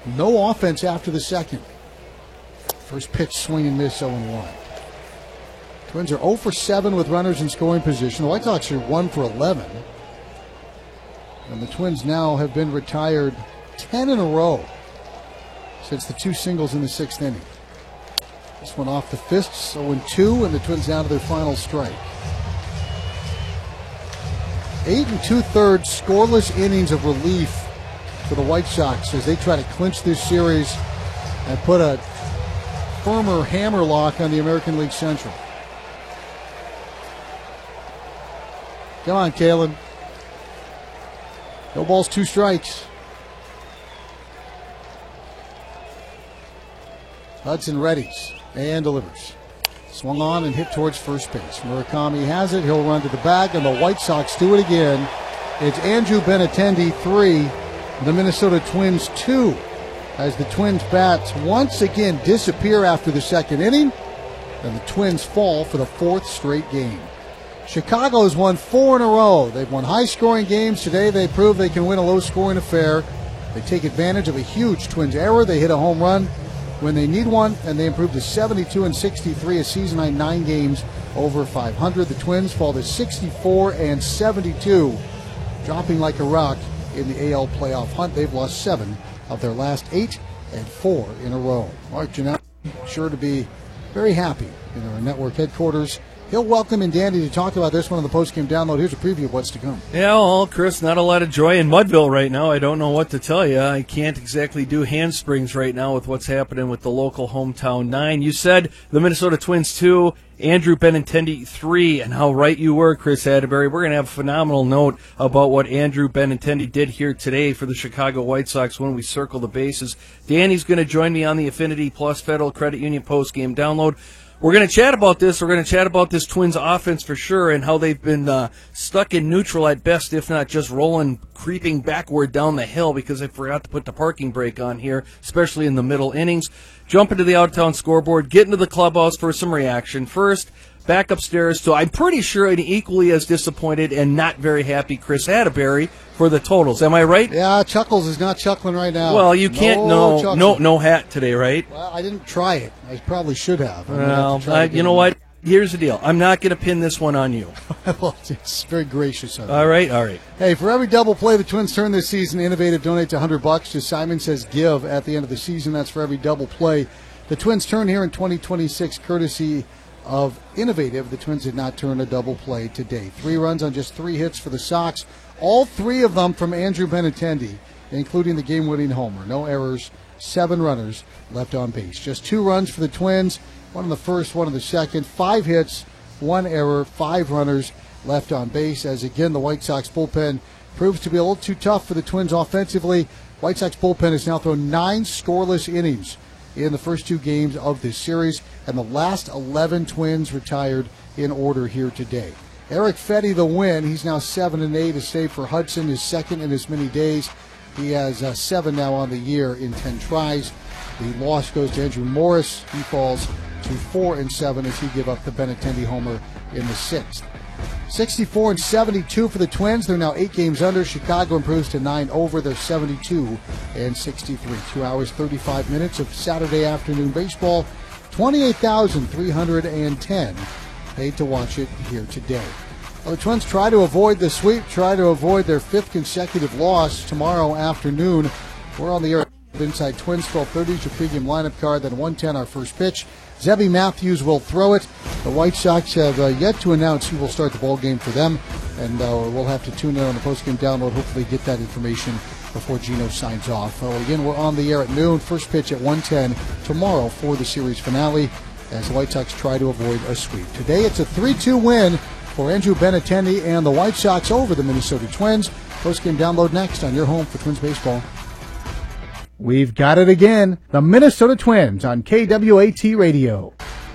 No offense after the second. First pitch, swing and miss, 0-1. Twins are 0 for 7 with runners in scoring position. The White Sox are 1 for 11. And the Twins now have been retired 10 in a row since the 2 singles in the 6th inning. This one off the fists, 0-2, and the Twins down to their final strike. 8 2/3 scoreless innings of relief for the White Sox as they try to clinch this series and put a firmer hammerlock on the American League Central. Come on, Kalen. No balls, 2 strikes. Hudson readies and delivers. Swung on and hit towards first base. Murakami has it. He'll run to the bag, and the White Sox do it again. It's Andrew Benintendi 3, the Minnesota Twins 2, as the Twins bats once again disappear after the second inning, and the Twins fall for the 4th straight game. Chicago has won 4 in a row. They've won high-scoring games. Today they prove they can win a low-scoring affair. They take advantage of a huge Twins error. They hit a home run when they need one, and they improved to 72-63, a season-high 9 games over 500. The Twins fall to 64-72, dropping like a rock in the AL playoff hunt. They've lost 7 of their last 8 and 4 in a row. Mark Giannelli sure to be very happy in our network headquarters. He'll welcome in Dandy to talk about this one on the postgame download. Here's a preview of what's to come. Yeah, well, Chris, not a lot of joy in Mudville right now. I don't know what to tell you. I can't exactly do handsprings right now with what's happening with the local hometown 9. You said the Minnesota Twins 2, Andrew Benintendi 3, and how right you were, Chris Atterbury. We're going to have a phenomenal note about what Andrew Benintendi did here today for the Chicago White Sox when we circle the bases. Danny's going to join me on the Affinity Plus Federal Credit Union postgame download. We're going to chat about this. We're going to chat about this Twins offense for sure and how they've been stuck in neutral at best, if not just rolling, creeping backward down the hill because they forgot to put the parking brake on here, especially in the middle innings. Jump into the out-of-town scoreboard, get into the clubhouse for some reaction. First, back upstairs to, I'm pretty sure, an equally as disappointed and not very happy Chris Atterbury for the totals. Am I right? Yeah, Chuckles is not chuckling right now. Well, you can't, no hat today, right? Well, I didn't try it. I probably should have. Well, you know what? Here's the deal. I'm not going to pin this one on you. Well, it's very gracious of you. All right. Hey, for every double play the Twins turn this season, Innovative donates $100. Just Simon Says Give at the end of the season. That's for every double play the Twins turn here in 2026, courtesy of Innovative. The Twins did not turn a double play today. 3 runs on just 3 hits for the Sox. All 3 of them from Andrew Benintendi, including the game-winning homer. No errors, 7 runners left on base. Just 2 runs for the Twins, 1 in the first, 1 in the second. 5 hits, 1 error, 5 runners left on base. As again, the White Sox bullpen proves to be a little too tough for the Twins offensively. White Sox bullpen has now thrown 9 scoreless innings in the first 2 games of this series, and the last 11 Twins retired in order here today. Eric Fetty the win. He's now 7-8, a save for Hudson, his second in as many days. He has 7 now on the year in 10 tries. The loss goes to Andrew Morris. He falls to 4-7 as he give up the Benintendi homer in the 6th. 64-72 for the Twins. They're now 8 games under. Chicago improves to 9 over. They're 72-63. 2 hours, 35 minutes of Saturday afternoon baseball. 28,310 paid to watch it here today. Well, the Twins try to avoid the sweep, try to avoid their 5th consecutive loss tomorrow afternoon. We're on the air inside Twins, 12:30 is your pregame lineup card. Then 1:10 our first pitch. Zebby Matthews will throw it. The White Sox have yet to announce who will start the ball game for them, and we'll have to tune in on the postgame download, hopefully get that information before Gino signs off. Again, we're on the air at noon, first pitch at 1:10 tomorrow for the series finale as the White Sox try to avoid a sweep. Today it's a 3-2 win for Andrew Benintendi and the White Sox over the Minnesota Twins. Postgame download next on your home for Twins baseball. We've got it again. The Minnesota Twins on KWAT Radio.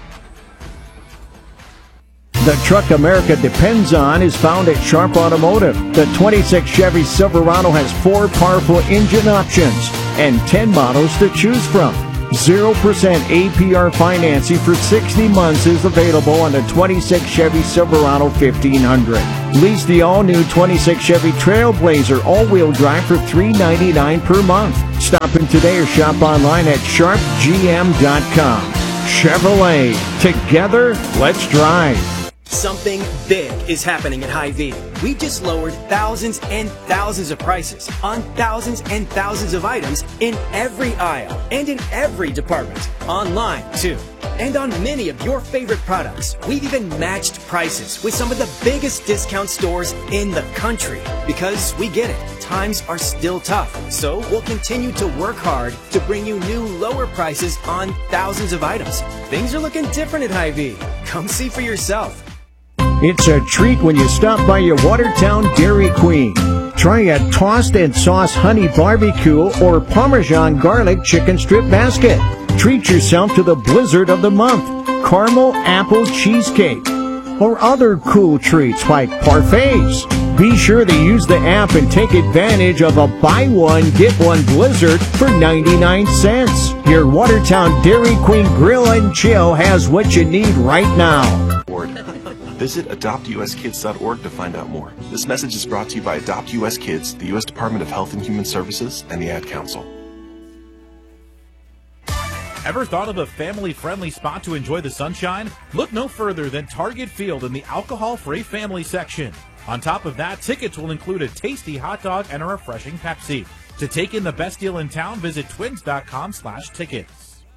The truck America depends on is found at Sharp Automotive. The 26 Chevy Silverado has 4 powerful engine options and 10 models to choose from. 0% APR financing for 60 months is available on the 26 Chevy Silverado 1500. Lease the all-new 26 Chevy Trailblazer all-wheel drive for $399 per month. Stop in today or shop online at sharpgm.com. Chevrolet. Together, let's drive. Something big is happening at Hy-Vee. We just lowered thousands and thousands of prices on thousands and thousands of items in every aisle and in every department. Online, too. And on many of your favorite products. We've even matched prices with some of the biggest discount stores in the country. Because we get it. Times are still tough. So we'll continue to work hard to bring you new lower prices on thousands of items. Things are looking different at Hy-Vee. Come see for yourself. It's a treat when you stop by your Watertown Dairy Queen. Try a tossed and sauce honey barbecue or Parmesan garlic chicken strip basket. Treat yourself to the blizzard of the month, caramel apple cheesecake, or other cool treats like parfaits. Be sure to use the app and take advantage of a buy one, get one blizzard for 99 cents. Your Watertown Dairy Queen Grill and Chill has what you need right now. Visit adoptuskids.org to find out more. This message is brought to you by Adopt US Kids, the U.S. Department of Health and Human Services, and the Ad Council. Ever thought of a family-friendly spot to enjoy the sunshine? Look no further than Target Field in the alcohol-free family section. On top of that, tickets will include a tasty hot dog and a refreshing Pepsi. To take in the best deal in town, visit twins.com/tickets.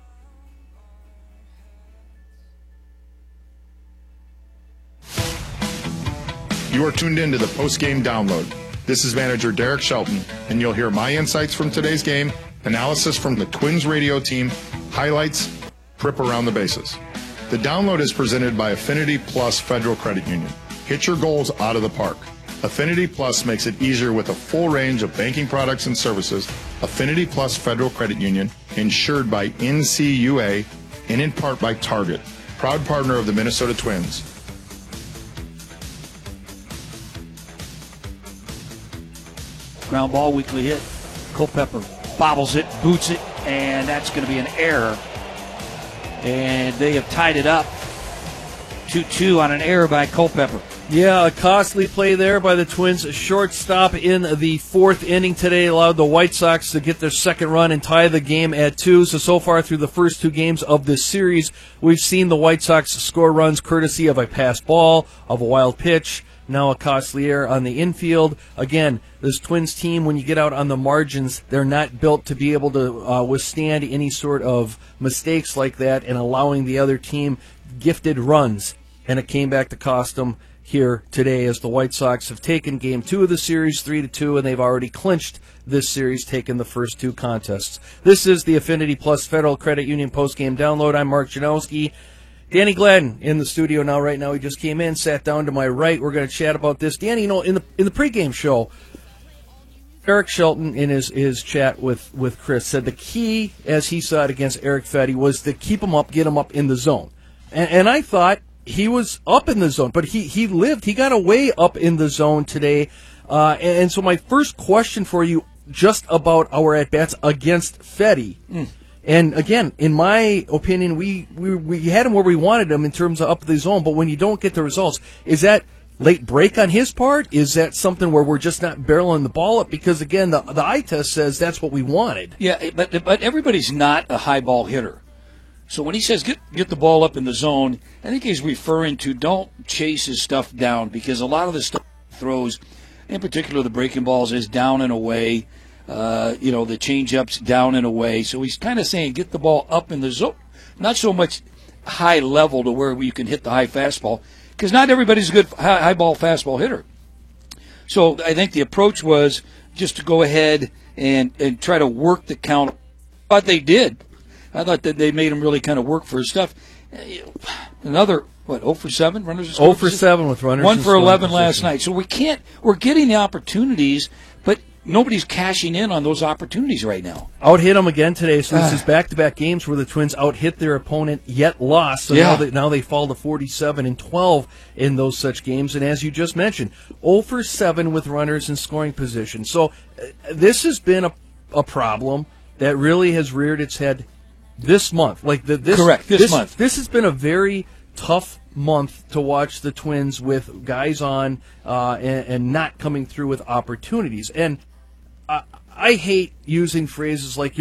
You are tuned in to the post-game download. This is manager Derek Shelton, and you'll hear my insights from today's game, analysis from the Twins radio team, highlights, trip around the bases. The download is presented by Affinity Plus Federal Credit Union. Hit your goals out of the park. Affinity Plus makes it easier with a full range of banking products and services. Affinity Plus Federal Credit Union, insured by NCUA and in part by Target, proud partner of the Minnesota Twins. Ground ball, weakly hit. Culpepper bobbles it, boots it, and that's going to be an error. And they have tied it up 2-2 on an error by Culpepper. Yeah, a costly play there by the Twins. A shortstop in the fourth inning today allowed the White Sox to get their second run and tie the game at 2. So far through the first two games of this series, we've seen the White Sox score runs courtesy of a passed ball, of a wild pitch, now a costly error on the infield. Again, this Twins team, when you get out on the margins, they're not built to be able to withstand any sort of mistakes like that and allowing the other team gifted runs. And it came back to cost them here today as the White Sox have taken Game 2 of the series 3-2, and they've already clinched this series, taking the first two contests. This is the Affinity Plus Federal Credit Union postgame download. I'm Mark Janowski. Danny Gladden in the studio now. Right now, he just came in, sat down to my right. We're going to chat about this. Danny, in the pregame show, Eric Shelton in his chat with Chris said the key, as he saw it against Eric Fedde, was to keep him up, get him up in the zone. And I thought he was up in the zone, but he got away up in the zone today. And so my first question for you, just about our at-bats against Fedde. And again, in my opinion, we had him where we wanted him in terms of up the zone, but when you don't get the results, is that late break on his part? Is that something where we're just not barreling the ball up? Because again, the eye test says that's what we wanted. Yeah, but everybody's not a high ball hitter. So when he says get the ball up in the zone, I think he's referring to don't chase his stuff down, because a lot of the stuff he throws, in particular the breaking balls, is down and away. The change-ups down and away. So he's kind of saying get the ball up in the zone, not so much high level to where you can hit the high fastball, because not everybody's a good high ball fastball hitter. So I think the approach was just to go ahead and try to work the count. I thought they did. I thought that they made him really kind of work for his stuff. Another, 0 for 7 runners? 0 for 7 with runners. 1 for 11 last night. So we're getting the opportunities, but nobody's cashing in on those opportunities right now. Out-hit them again today, so this is back-to-back games where the Twins out-hit their opponent yet lost. So now they fall to 47-12 in those such games. And as you just mentioned, 0 for 7 with runners in scoring position. So this has been a problem that really has reared its head this month. Correct, this month. This has been a very tough month to watch the Twins with guys on and not coming through with opportunities. And I hate using phrases like